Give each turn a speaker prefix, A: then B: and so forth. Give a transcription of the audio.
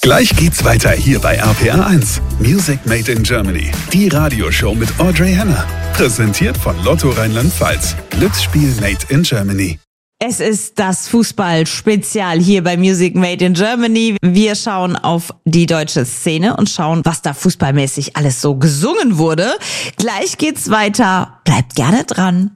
A: Gleich geht's weiter hier bei RPR1. Music Made in Germany. Die Radioshow mit Audrey Henner. Präsentiert von Lotto Rheinland-Pfalz. Glücksspiel Made in Germany.
B: Es ist das Fußball-Spezial hier bei Music Made in Germany. Wir schauen auf die deutsche Szene und schauen, was da fußballmäßig alles so gesungen wurde. Gleich geht's weiter. Bleibt gerne dran.